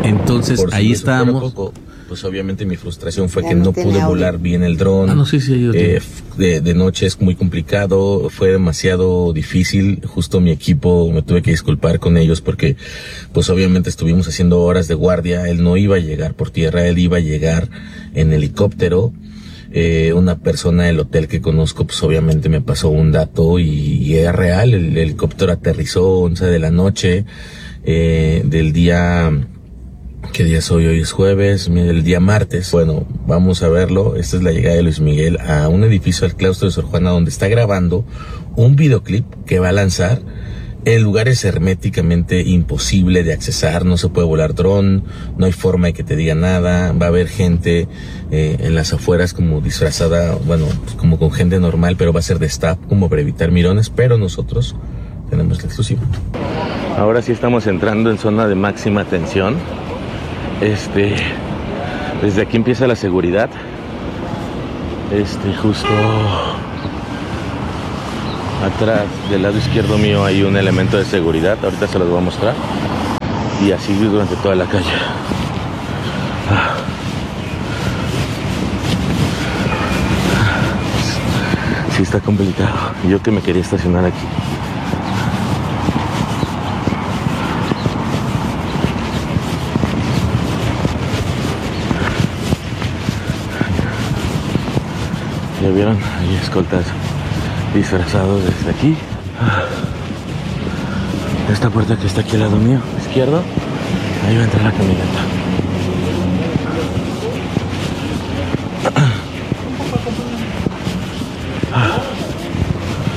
Entonces Por ahí eso, pero estábamos. poco, pues obviamente mi frustración fue Ya que no no tiene pude audio. volar bien el dron. No, sí, yo tengo. De noche es muy complicado, fue demasiado difícil. Justo mi equipo, me tuve que disculpar con ellos porque pues obviamente estuvimos haciendo horas de guardia. Él no iba a llegar por tierra, él iba a llegar en helicóptero. Una persona del hotel que conozco pues obviamente me pasó un dato y era real. El helicóptero aterrizó 11 de la noche del día... ¿Qué día es hoy? Hoy es jueves, el día martes. Bueno, vamos a verlo. Esta es la llegada de Luis Miguel a un edificio del claustro de Sor Juana donde está grabando un videoclip que va a lanzar. El lugar es herméticamente imposible de accesar, no se puede volar dron, no hay forma de que te diga nada. Va a haber gente en las afueras como disfrazada, bueno, pues como con gente normal, pero va a ser de staff como para evitar mirones, pero nosotros tenemos la exclusiva. Ahora sí estamos entrando en zona de máxima tensión. Desde aquí empieza la seguridad. Justo atrás del lado izquierdo mío hay un elemento de seguridad. Ahorita se los voy a mostrar. Y así durante toda la calle. Sí está complicado. Yo que me quería estacionar aquí. ¿Ya vieron? Hay escoltas disfrazados desde aquí. Esta puerta que está aquí al lado mío, izquierdo, ahí va a entrar la camioneta.